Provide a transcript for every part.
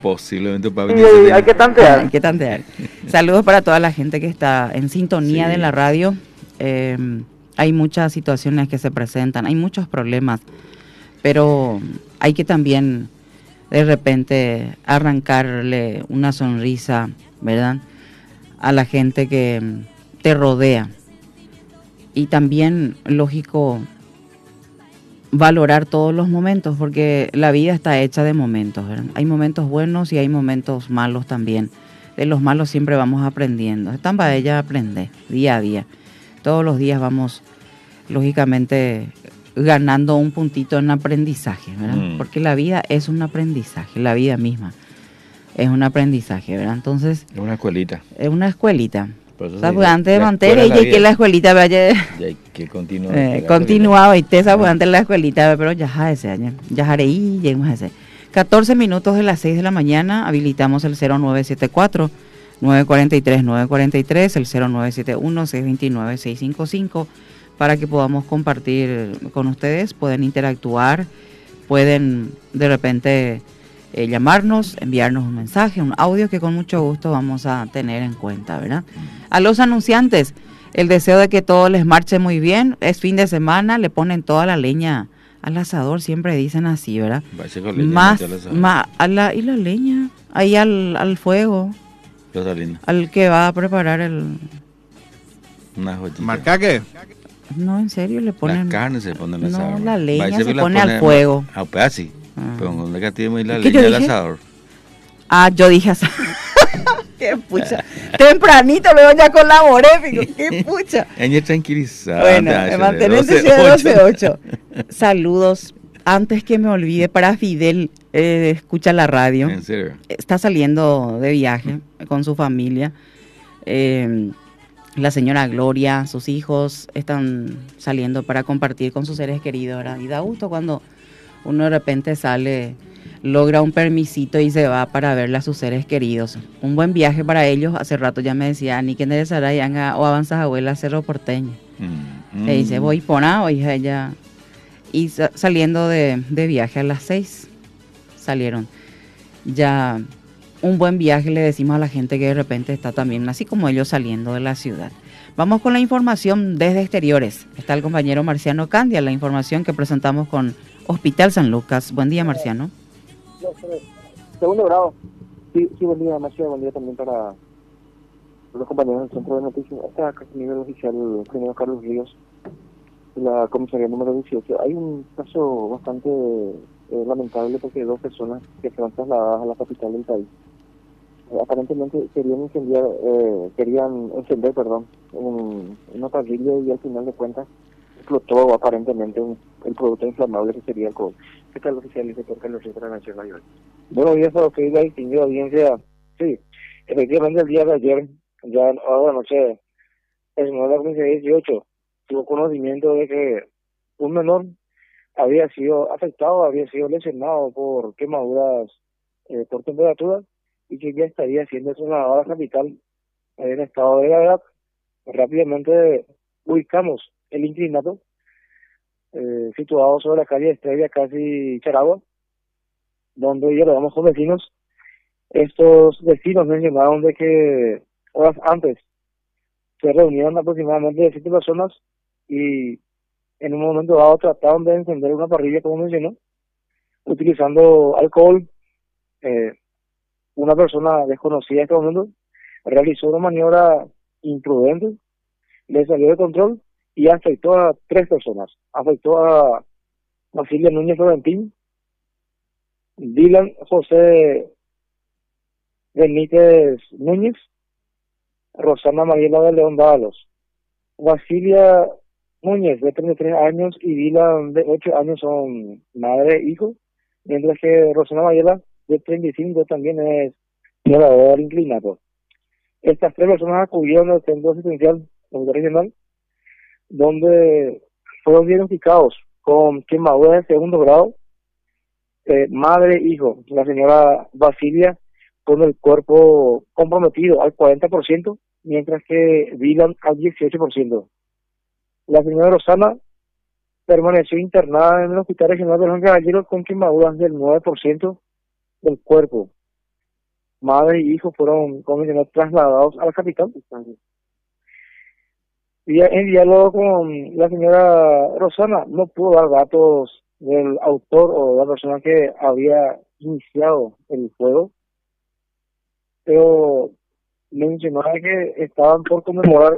Posiblemente para Sí, venir. hay que tantear. Hay que tantear. Saludos para toda la gente que está en sintonía de la radio. Hay muchas situaciones que se presentan, hay muchos problemas, pero hay que también de repente arrancarle una sonrisa, ¿verdad?, a la gente que te rodea. Y también, lógico, valorar todos los momentos, porque la vida está hecha de momentos, ¿verdad? Hay momentos buenos y hay momentos malos también. De los malos siempre vamos aprendiendo. Están para ella aprender día a día. Todos los días vamos, lógicamente, ganando un puntito en aprendizaje, ¿verdad? Porque la vida es un aprendizaje, la vida misma es un aprendizaje, ¿verdad? Entonces, Es una escuelita. es una escuelita. Por eso ¿Sabes? digo, Antes de la mantener escuela y de que la la vida. escuelita vaya Y hay que continuar. continuado y te sabes antes la escuelita, pero ya ese año, ya haré llegamos a ese. 14 minutos de las 6 de la mañana, habilitamos el 0974 943 943, el 0971 629 655 para que podamos compartir con ustedes, pueden interactuar, pueden de repente llamarnos, enviarnos un mensaje, un audio que con mucho gusto vamos a tener en cuenta, ¿verdad? A los anunciantes, el deseo de que todo les marche muy bien, es fin de semana, le ponen toda la leña al asador, siempre dicen así, ¿verdad? Más, y la leña, ahí al fuego, al que va a preparar una joyita. ¿Marca qué? No, en serio, le ponen... La carne se pone en el asador. No, la leña se la pone al fuego. A así. Pero con la y la ¿Qué leña yo del dije? asador. Ah, yo dije así. Qué pucha. Tempranito luego ya colaboré, digo, qué pucha. Ella tranquilizada. Bueno, me mantenés de 12-8. Saludos. Antes que me olvide, para Fidel, escucha la radio. ¿En serio? Está saliendo de viaje con su familia. La señora Gloria, sus hijos están saliendo para compartir con sus seres queridos, ¿verdad? Y da gusto cuando uno de repente sale, logra un permisito y se va para verle a sus seres queridos. Un buen viaje para ellos. Hace rato ya me decía, ni que necesara yanga o avanzas abuela Cerro Porteño. Le dice, voy por hoy ella. Y saliendo de viaje a las 6, salieron. Ya un buen viaje le decimos a la gente que de repente está también, así como ellos, saliendo de la ciudad. Vamos con la información desde exteriores. Está el compañero Marciano Candia, la información que presentamos con Hospital San Lucas. Buen día, Marciano. Segundo grado. Sí, buen día, Marciano. Buen día también para los compañeros del Centro de Noticias. Está acá a nivel oficial el ingeniero Carlos Ríos, de la comisaría número 18. Hay un caso bastante lamentable porque dos personas que fueron trasladadas a la capital del país aparentemente querían encender una parrilla y al final de cuentas explotó aparentemente el producto inflamable que sería alcohol. ¿Qué tal, oficial? Inspector Carlos Ríos de la Nación Mayor. Buenos días a usted y la distinguida audiencia. Sí, efectivamente el día de ayer, ya ahora noche, el señor de la comisaría 18 tuvo conocimiento de que un menor había sido afectado, había sido lesionado por quemaduras por temperatura y que ya estaría siendo trasladado a la capital en estado de gravedad. Rápidamente ubicamos el inclinato situado sobre la calle Estrella, casi Charagua, donde dialogamos con vecinos. Estos vecinos mencionaron de que horas antes se reunieron aproximadamente 7 personas y en un momento dado trataron de encender una parrilla, como mencionó, utilizando alcohol. Una persona desconocida en este momento realizó una maniobra imprudente, le salió de control y afectó a 3 personas. Afectó a Basilia Núñez Florentín, Dylan José Benítez Núñez, Rosana Mariela de León Dávalos. Basilia Núñez, de 33 años, y Dylan, de 8 años, son madre e hijo, mientras que Rosana Mariela, de 35, también es violador inclinato. Estas 3 personas acudieron al centro asistencial regional, donde fueron diagnosticados con quemaduras de segundo grado, madre e hijo. La señora Basilia con el cuerpo comprometido al 40%, mientras que Dylan al 18%. La señora Rosana permaneció internada en el Hospital Regional de Los Caballeros con quemaduras del 9% del cuerpo. madre y hijo fueron, como mencioné, trasladados a la capital. Y en diálogo con la señora Rosana, no pudo dar datos del autor o de la persona que había iniciado el fuego, pero mencionaba que estaban por conmemorar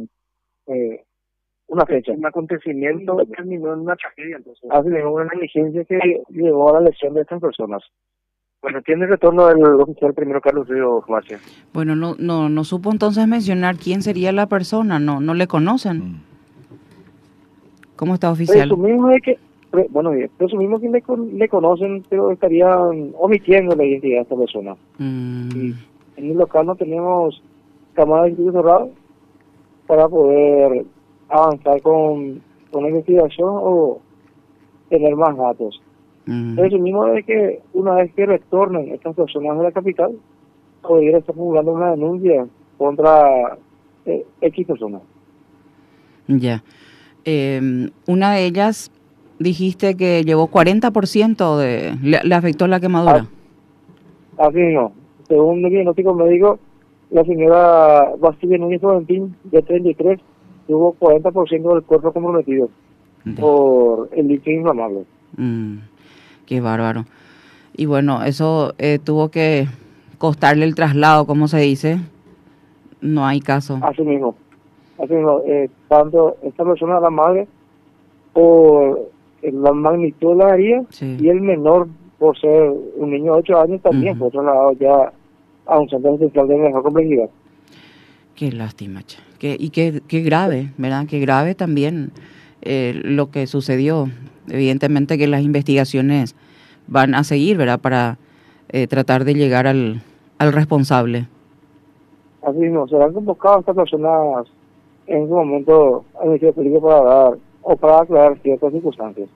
una fecha. Un acontecimiento que terminó en una tragedia, entonces. Así mismo, una negligencia que llevó a la lesión de estas personas. Bueno, tiene retorno del oficial primero Carlos Ríos Marcia. Bueno, no supo entonces mencionar quién sería la persona, no le conocen. ¿Cómo está, oficial? Presumimos de que, presumimos que le conocen, pero estarían omitiendo la identidad de esta persona. Y en el local no tenemos cámaras de estudio cerrado para poder avanzar con la investigación o tener más datos. Presumimos de que una vez que retornen estas personas de la capital, podría estar formulando una denuncia contra X personas. Ya. Una de ellas, dijiste que llevó 40% le afectó la quemadura. Así no. Según el diagnóstico médico, la señora Bastilla Núñez Valentín, de 33, tuvo 40% del cuerpo comprometido por el líquido inflamable. Qué bárbaro. Y bueno, eso tuvo que costarle el traslado, como se dice. No hay caso. Así mismo. Tanto esta persona, la madre, por la magnitud de la herida, sí, y el menor, por ser un niño de 8 años, también fue trasladado ya a un centro especial de mejor complejidad. Qué lástima, y qué grave, ¿verdad? Qué grave también lo que sucedió. Evidentemente que las investigaciones van a seguir, ¿verdad? Para tratar de llegar al responsable. Así mismo, serán convocadas estas personas en su momento al Ministerio Público para aclarar ciertas circunstancias.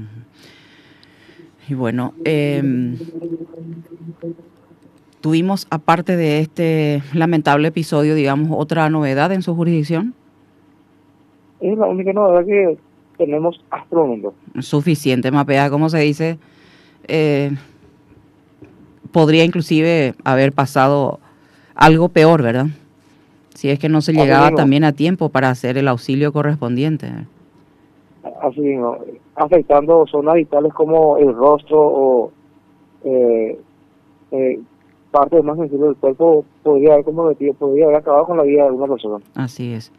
Y bueno, tuvimos, aparte de este lamentable episodio, digamos, otra novedad en su jurisdicción. Es la única novedad que tenemos hasta el momento. Suficiente, Mapea, como se dice. Podría inclusive haber pasado algo peor, ¿verdad? Si es que no se llegaba también a tiempo para hacer el auxilio correspondiente. Así mismo, afectando zonas vitales como el rostro o partes más sensibles del cuerpo, podría haber acabado con la vida de alguna persona. Así es.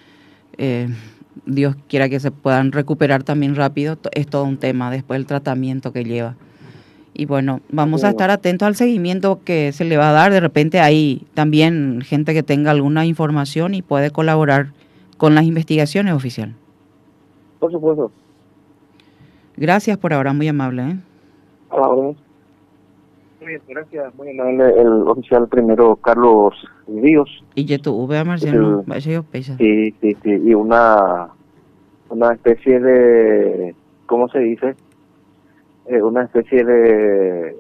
Dios quiera que se puedan recuperar también rápido. Es todo un tema después del tratamiento que lleva. Y bueno, vamos a estar atentos al seguimiento que se le va a dar. De repente hay también gente que tenga alguna información y puede colaborar con las investigaciones, oficial. Por supuesto. Gracias por ahora, muy amable. A la orden. Muy bien, gracias, muy amable el oficial primero Carlos Ríos. Y yo tuve a Marcelo, sí, y una especie de, ¿cómo se dice? Una especie de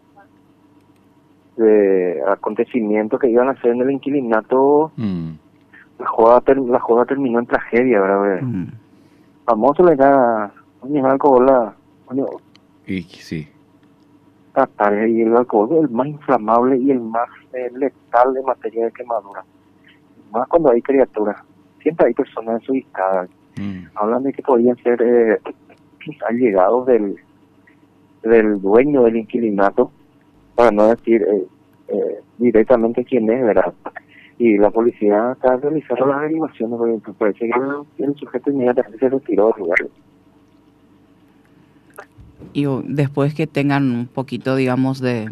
acontecimiento que iban a hacer en el inquilinato. La joda terminó en tragedia, ¿verdad? Famoso le da un alcohol y sí, y el alcohol es el más inflamable y el más letal de materia de quemadura, más cuando hay criaturas, siempre hay personas desubicadas. Hablan de que podrían ser allegados del dueño del inquilinato, para no decir directamente quién es, ¿verdad? Y la policía está realizando las averiguaciones, porque parece que el sujeto inmediatamente se retiró del lugar. Y después que tengan un poquito, digamos, de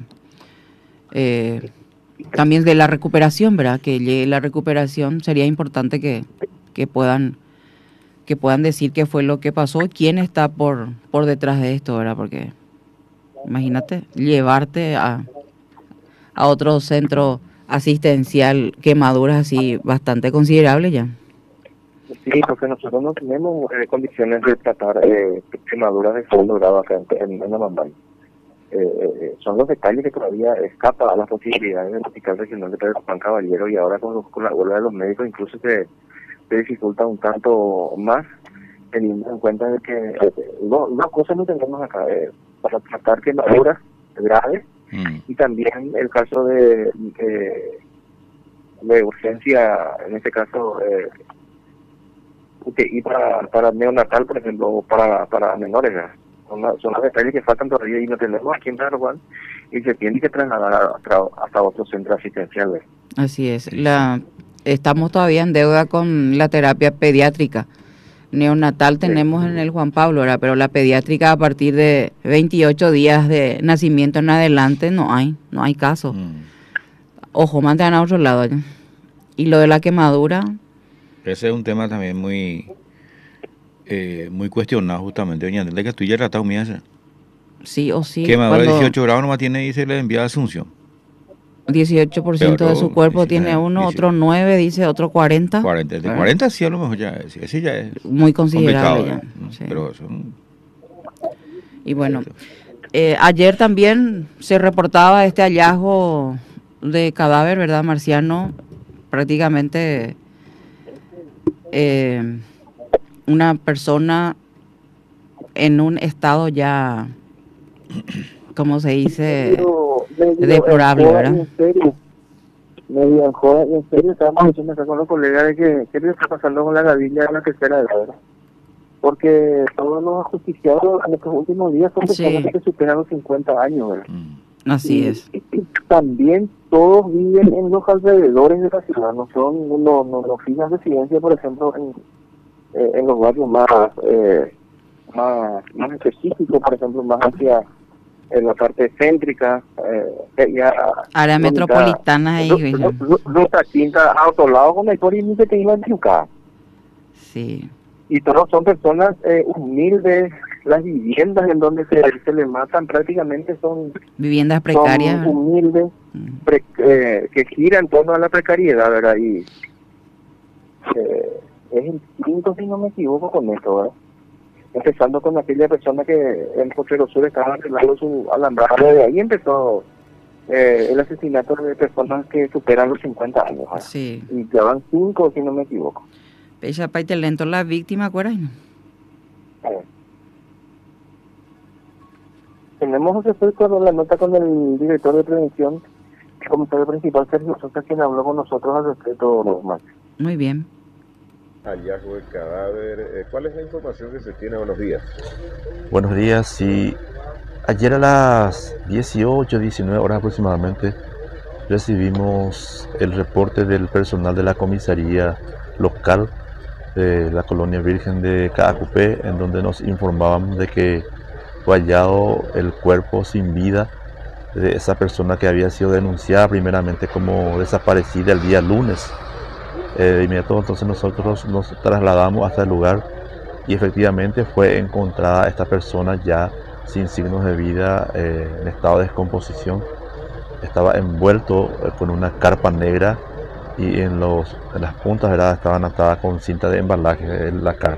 también de la recuperación, ¿verdad? Que llegue la recuperación, sería importante que puedan decir qué fue lo que pasó, quién está por detrás de esto, ¿verdad? Porque imagínate llevarte a otro centro asistencial, quemaduras así bastante considerables ya. Sí, porque nosotros no tenemos condiciones de tratar quemaduras de segundo grado acá en la Mambay. Son los detalles que todavía escapan a las posibilidades del Hospital Regional de Pedro Juan Caballero, y ahora con la huelga de los médicos incluso se dificulta un tanto más, teniendo en cuenta de que dos cosas no tenemos acá. Para tratar quemaduras graves Y también el caso de urgencia, en este caso, UTI para neonatal, por ejemplo, o para menores, ¿verdad? Son las detalles que faltan todavía y no tenemos aquí en Tarapacá y se tiene que trasladar hasta otro centro asistencial, ¿verdad? Así es. Estamos todavía en deuda con la terapia pediátrica. Neonatal tenemos en el Juan Pablo, ¿verdad? Pero la pediátrica a partir de 28 días de nacimiento en adelante no hay caso. Ojo, mandan a otro lado allá. Y lo de la quemadura. Ese es un tema también muy cuestionado justamente. Doña Andrea, que tú ya tratado mía. Sí o sí. Quemadura de 18 grados nomás tiene y se le envía a Asunción. 18% de su cuerpo tiene uno, otro 9, dice, otro 40. 40, de 40 sí a lo mejor ya es. Ese ya es muy considerable ya. Sí. Pero eso... Y bueno, ayer también se reportaba este hallazgo de cadáver, ¿verdad, Marciano? Prácticamente una persona en un estado ya, ¿cómo se dice? Deplorable, ¿verdad? Medio en joda, en serio, estábamos diciendo acá con los colegas de que qué le está pasando con la gavilla de la tercera edad, ¿verdad? Porque todos los ajusticiados en estos últimos días son personas que superan los 50 años, ¿verdad? Así es. Y también todos viven en los alrededores de la ciudad, no son no fijan residencia, por ejemplo, en los barrios más específicos, por ejemplo, más hacia en la parte céntrica, área metropolitana ahí, Ruta Quinta, autolado con el y ni se te iba a equivocar. Sí. Y todos son personas humildes, las viviendas en donde se les matan prácticamente son viviendas precarias, son humildes, que giran en torno a la precariedad, ¿verdad? Y es el quinto, si no me equivoco, con esto, ¿verdad? Empezando con aquella persona que en Potrero Sur estaba arreglando su alambrado, de ahí empezó el asesinato de personas que superan los 50 años, ¿verdad? Sí. Y ya van 5, si no me equivoco. Ella paite lento la víctima, ¿acuerdas? Tenemos respecto a la nota con el director de prevención, el comisario principal Sergio Sosa, quien habló con nosotros al respecto, más. Muy bien. Hallazgo de cadáver. ¿Cuál es la información que se tiene? Buenos días. Buenos días. Sí, ayer a las 18, 19 horas aproximadamente recibimos el reporte del personal de la comisaría local de la colonia Virgen de Caacupé, en donde nos informaban de que fue hallado el cuerpo sin vida de esa persona que había sido denunciada primeramente como desaparecida el día lunes. De inmediato entonces nosotros nos trasladamos hasta el lugar y efectivamente fue encontrada esta persona ya sin signos de vida, en estado de descomposición. Estaba envuelto con una carpa negra y en las puntas, ¿verdad?, estaban atadas con cinta de embalaje en la carpa.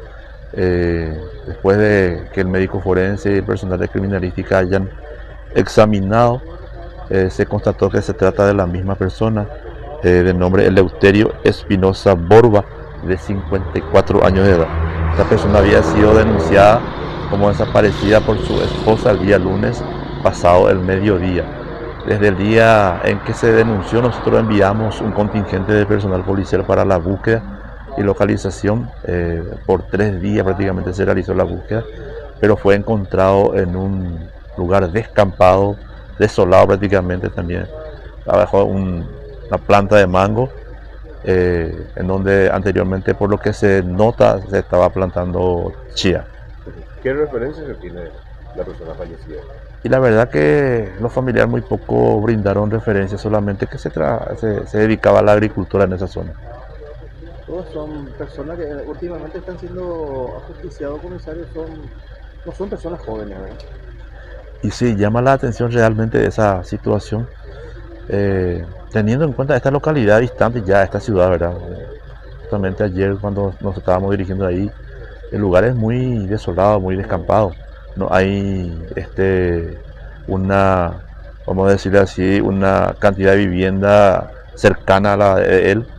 Después de que el médico forense y el personal de criminalística hayan examinado, se constató que se trata de la misma persona, de nombre Eleuterio Espinosa Borba, de 54 años de edad. Esta persona había sido denunciada como desaparecida por su esposa el día lunes pasado el mediodía. Desde el día en que se denunció, nosotros enviamos un contingente de personal policial para la búsqueda y localización. Por 3 días prácticamente se realizó la búsqueda, pero fue encontrado en un lugar descampado, desolado prácticamente también, abajo una planta de mango, en donde anteriormente, por lo que se nota, se estaba plantando chía. ¿Qué referencia se tiene de la persona fallecida? Y la verdad que los familiares muy poco brindaron referencia, solamente que se dedicaba a la agricultura en esa zona. Todos son personas que últimamente están siendo ajusticiados, comisarios, no son personas jóvenes, ¿verdad? Y sí, llama la atención realmente esa situación, teniendo en cuenta esta localidad distante ya de esta ciudad, ¿verdad? Justamente ayer cuando nos estábamos dirigiendo ahí, el lugar es muy desolado, muy descampado. No hay vamos a decirle así, una cantidad de vivienda cercana a la de él,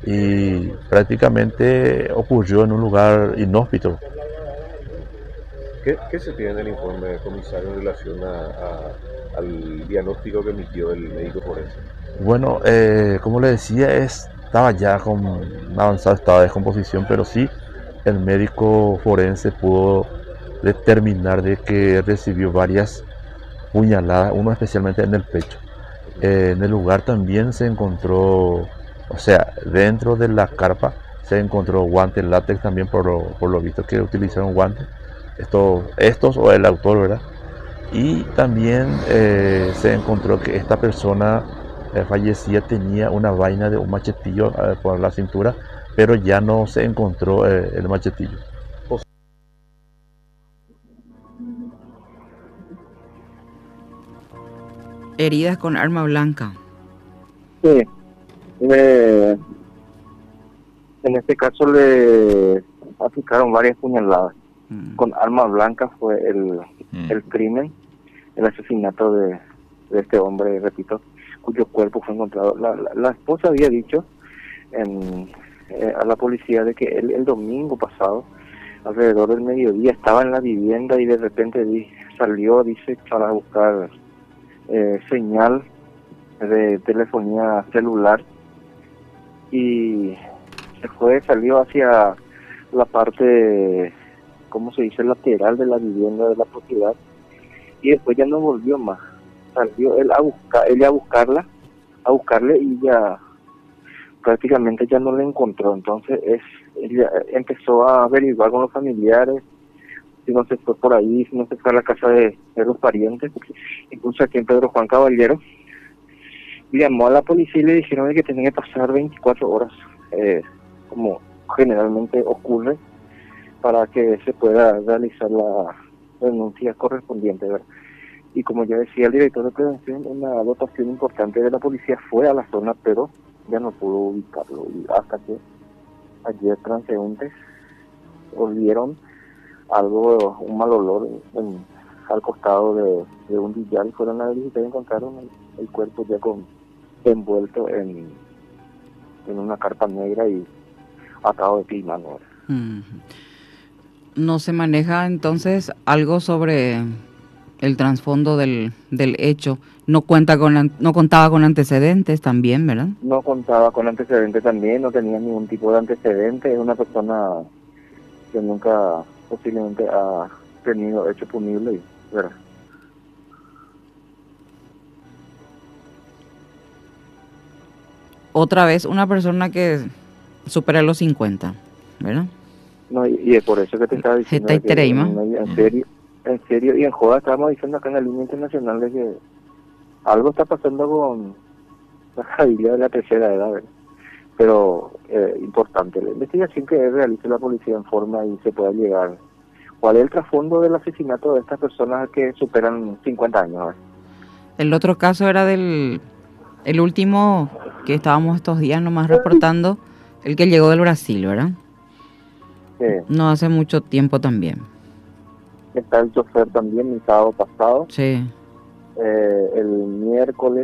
y prácticamente ocurrió en un lugar inhóspito. ¿Qué se tiene en el informe, comisario, en relación al diagnóstico que emitió el médico forense? Bueno, como le decía, estaba ya con un avanzado estado de descomposición, pero sí el médico forense pudo determinar de que recibió varias puñaladas, uno especialmente en el pecho. En el lugar también se encontró, o sea, dentro de la carpa se encontró guantes látex también, por lo visto que utilizaron guantes, estos o el autor, ¿verdad? Y también se encontró que esta persona fallecida tenía una vaina de un machetillo por la cintura, pero ya no se encontró el machetillo. Heridas con arma blanca. Sí. En este caso le aplicaron varias puñaladas. Con arma blanca fue el crimen, el asesinato de este hombre, repito, cuyo cuerpo fue encontrado. La esposa había dicho a la policía de que él el domingo pasado, alrededor del mediodía, estaba en la vivienda y de repente salió, dice, para buscar señal de telefonía celular y salió hacia la parte, ¿cómo se dice?, lateral de la vivienda, de la propiedad, y después ya no volvió más. Salió él ella a buscarle y ya prácticamente ya no le encontró. Entonces ella empezó a averiguar con los familiares si no se fue por ahí, si no se fue a la casa de los parientes, incluso aquí en Pedro Juan Caballero. Llamó a la policía y le dijeron de que tenía que pasar 24 horas, como generalmente ocurre, para que se pueda realizar la denuncia correspondiente, ¿verdad? Y como ya decía el director de prevención, una dotación importante de la policía fue a la zona, pero ya no pudo ubicarlo. Y hasta que ayer transeúntes olieron un mal olor al costado de un billar, y fueron a visitar y encontraron el cuerpo ya envuelto en una carpa negra y atado de pie y mano. ¿No se maneja entonces algo sobre el trasfondo del hecho? No contaba con antecedentes también, ¿verdad? No contaba con antecedentes también, no tenía ningún tipo de antecedentes. Es una persona que nunca posiblemente ha tenido hecho punible, ¿verdad? Otra vez una persona que supera los 50, ¿verdad? No, y es por eso que te estaba diciendo que en serio y en joda estábamos diciendo acá en la línea internacional de que algo está pasando con la familia de la tercera edad, ¿verdad? Pero importante, la investigación que realice la policía en forma y se pueda llegar. ¿Cuál es el trasfondo del asesinato de estas personas que superan 50 años? ¿Verdad? El otro caso era el último que estábamos estos días nomás reportando, el que llegó del Brasil, ¿verdad? Sí. No hace mucho tiempo también. Está el chofer también el sábado pasado. Sí. El miércoles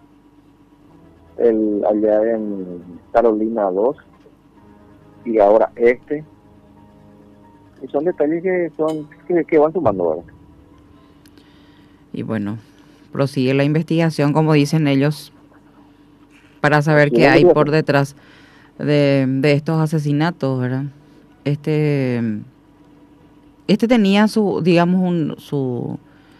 allá en Carolina 2 y ahora y son detalles que van sumando, ¿verdad? Y bueno, prosigue la investigación, como dicen ellos, para saber qué hay por detrás de estos asesinatos, ¿verdad? Este tenía su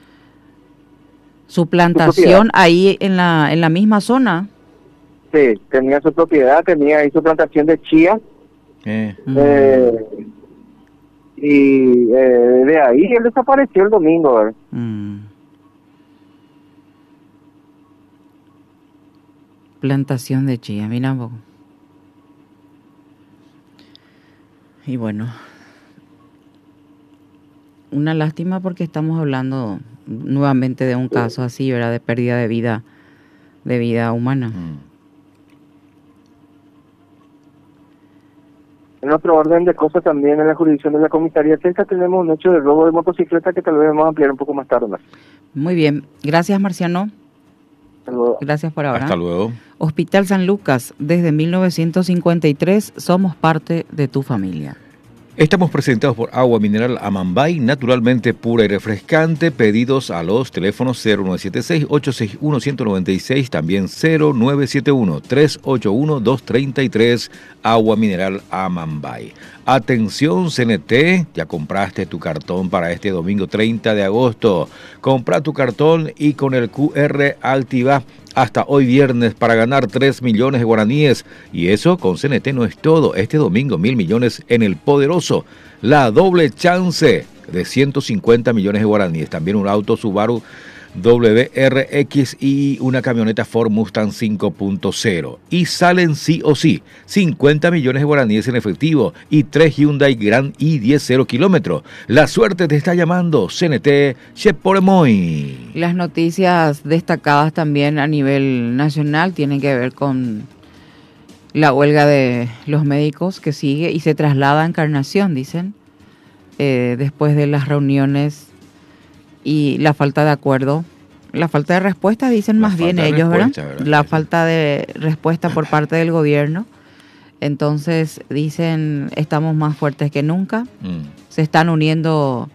plantación ahí en la misma zona. Sí, tenía su propiedad, tenía ahí su plantación de chía. Y de ahí él desapareció el domingo, ¿verdad? Plantación de chía, mira un poco. Y bueno, una lástima porque estamos hablando nuevamente de un caso así, ¿verdad? De pérdida de vida humana. En otro orden de cosas, también en la jurisdicción de la comisaría Celta tenemos un hecho de robo de motocicleta que tal vez vamos a ampliar un poco más tarde. Muy bien, gracias Marciano. Hasta luego. Gracias por ahora. Hasta luego. Hospital San Lucas, desde 1953 somos parte de tu familia. Estamos presentados por Agua Mineral Amambay, naturalmente pura y refrescante. Pedidos a los teléfonos 0976-861-196, también 0971-381-233, Agua Mineral Amambay. Atención CNT, ya compraste tu cartón para este domingo 30 de agosto. Compra tu cartón y con el QR activa hasta hoy viernes para ganar 3 millones de guaraníes. Y eso con CNT no es todo. Este domingo 1.000 millones en el poderoso. La doble chance de 150 millones de guaraníes. También un auto Subaru WRX y una camioneta Ford Mustang 5.0. Y salen sí o sí 50 millones de guaraníes en efectivo y 3 Hyundai Grand i10 0 kilómetros. La suerte te está llamando. CNT Cheporemoy. Las noticias destacadas también a nivel nacional tienen que ver con la huelga de los médicos que sigue y se traslada a Encarnación, dicen, después de las reuniones y la falta de acuerdo, la falta de respuesta, dicen más bien ellos, ¿verdad? La falta de respuesta por parte del gobierno. Entonces dicen, estamos más fuertes que nunca. Se están uniendo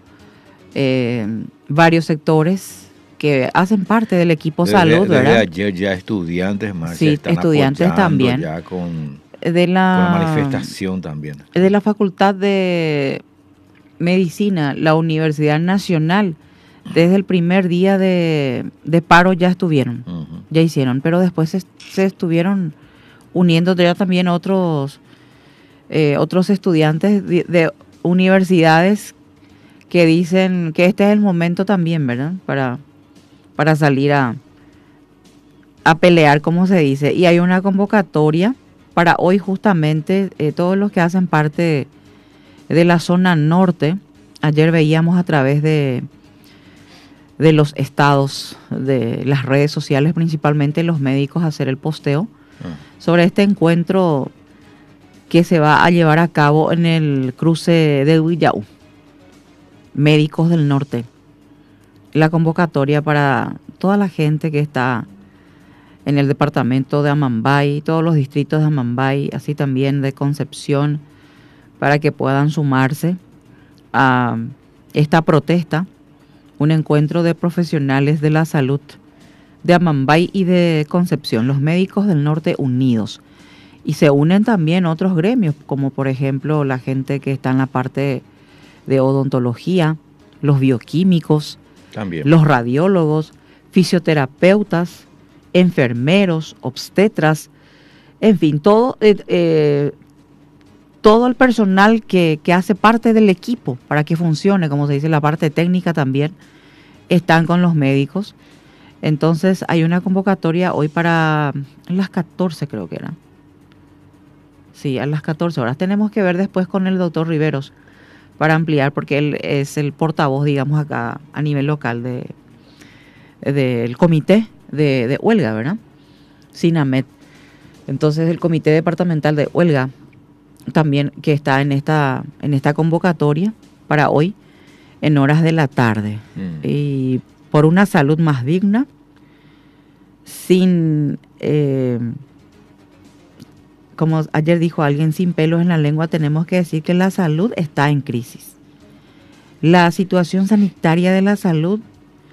varios sectores que hacen parte del equipo salud, ¿verdad? Desde ayer ya estudiantes más sí, están estudiantes también. Ya con de la manifestación también. De la Facultad de Medicina, la Universidad Nacional, desde el primer día de paro ya estuvieron, ya hicieron, pero después se estuvieron uniendo ya también otros estudiantes de universidades que dicen que este es el momento también, ¿verdad? Para salir a pelear, como se dice. Y hay una convocatoria para hoy justamente, todos los que hacen parte de la zona norte. Ayer veíamos a través de los estados, de las redes sociales, principalmente los médicos, hacer el posteo sobre este encuentro que se va a llevar a cabo en el cruce de Huillau. Médicos del norte. La convocatoria para toda la gente que está en el departamento de Amambay, todos los distritos de Amambay, así también de Concepción, para que puedan sumarse a esta protesta, un encuentro de profesionales de la salud de Amambay y de Concepción, los médicos del norte unidos. Y se unen también otros gremios, como por ejemplo la gente que está en la parte de odontología, los bioquímicos, también los radiólogos, fisioterapeutas, enfermeros, obstetras, en fin, todo el personal que hace parte del equipo para que funcione, como se dice, la parte técnica también, están con los médicos. Entonces hay una convocatoria hoy para las 14, creo que era. Sí, a las 14 horas. Tenemos que ver después con el doctor Riveros para ampliar, porque él es el portavoz, digamos, acá a nivel local del comité de huelga, ¿verdad? SINAMED. Entonces el comité departamental de huelga también que está en esta convocatoria para hoy en horas de la tarde. Y por una salud más digna, sin, como ayer dijo alguien, sin pelos en la lengua, tenemos que decir que la salud está en crisis. La situación sanitaria de la salud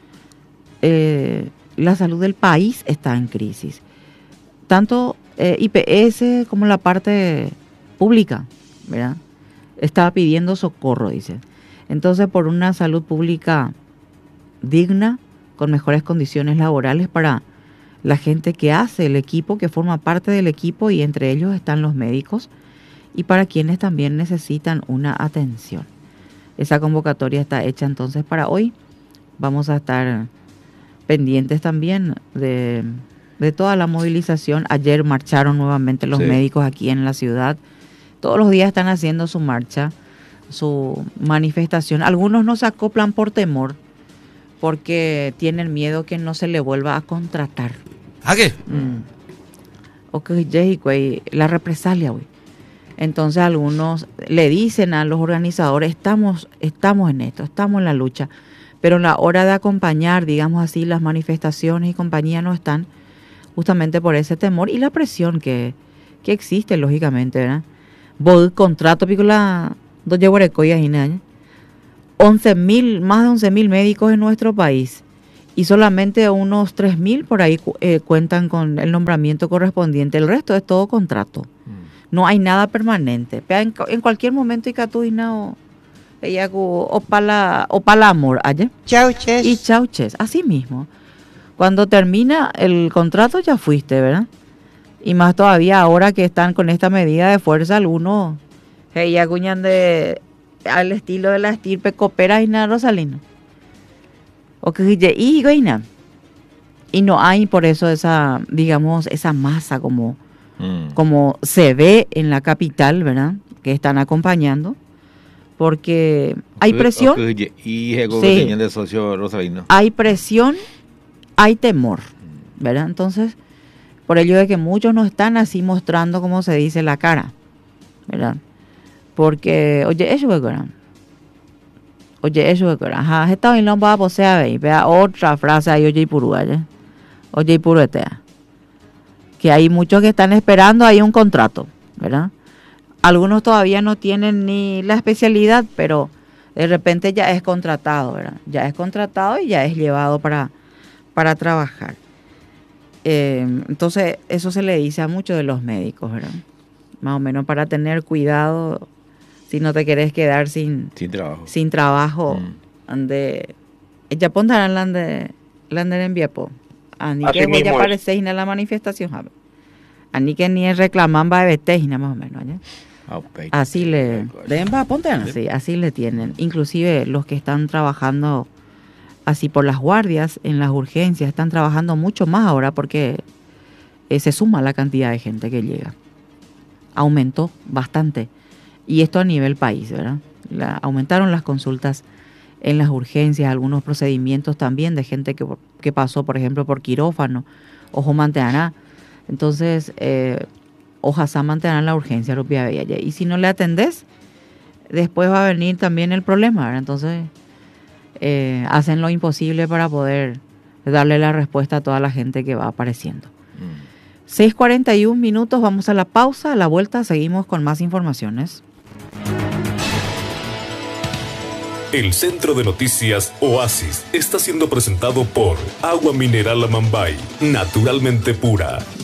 del país está en crisis. Tanto IPS como la parte pública, ¿verdad? Está pidiendo socorro, dice. Entonces, por una salud pública digna, con mejores condiciones laborales para la gente que hace el equipo, que forma parte del equipo, y entre ellos están los médicos, y para quienes también necesitan una atención. Esa convocatoria está hecha entonces para hoy. Vamos a estar pendientes también de toda la movilización. Ayer marcharon nuevamente los médicos aquí en la ciudad. Todos los días están haciendo su marcha, su manifestación. Algunos no se acoplan por temor, porque tienen miedo que no se le vuelva a contratar. ¿A qué? O que la represalia, güey. Entonces algunos le dicen a los organizadores, estamos en esto, estamos en la lucha, pero en la hora de acompañar, digamos así, las manifestaciones y compañía no están, justamente por ese temor y la presión que existe, lógicamente, ¿verdad? Vos contrato pico la Dos yeguarecoyas y nada. 11.000, más de 11.000 médicos en nuestro país. Y solamente unos 3.000 por ahí cuentan con el nombramiento correspondiente. El resto es todo contrato. No hay nada permanente. En cualquier momento, ella o para amor, ¿ayer? Chauches. Y chauches, así mismo. Cuando termina el contrato ya fuiste, ¿verdad? Y más todavía ahora que están con esta medida de fuerza, algunos ella cuñan al estilo de la estirpe copera y nada Rosalino. O que y no hay por eso esa, digamos, esa masa como se ve en la capital, ¿verdad? Que están acompañando. Porque hay presión. Sí. Hay presión, hay temor, ¿verdad? Entonces, por ello de que muchos no están así mostrando, como se dice, la cara, ¿verdad? Porque, oye, eso es verdad. Ajá, esta hoy no va a poseer, vea otra frase ahí, oye, y puru, oye, y puru etea. Que hay muchos que están esperando ahí un contrato, ¿verdad? Algunos todavía no tienen ni la especialidad, pero de repente ya es contratado, ¿verdad? Ya es contratado y ya es llevado para trabajar. Entonces, eso se le dice a muchos de los médicos, ¿verdad? Más o menos para tener cuidado si no te querés quedar sin trabajo. Ella pondrán la en Viapo. Ani que voy a aparecer en la manifestación, ¿sabes? Ani que ni reclaman va a vestir, más o menos, ¿ya? Okay. Así le así le tienen. Inclusive los que están trabajando así por las guardias en las urgencias están trabajando mucho más ahora porque se suma la cantidad de gente que llega. Aumentó bastante. Y esto a nivel país, ¿verdad? Aumentaron las consultas en las urgencias, algunos procedimientos también de gente que pasó, por ejemplo, por quirófano, ojo mantenerá. Entonces, ojalá mantener la urgencia, y si no le atendés, después va a venir también el problema, ¿verdad? Entonces, hacen lo imposible para poder darle la respuesta a toda la gente que va apareciendo. 6:41 minutos, vamos a la pausa, a la vuelta seguimos con más informaciones. El Centro de Noticias Oasis está siendo presentado por Agua Mineral Amambay, naturalmente pura.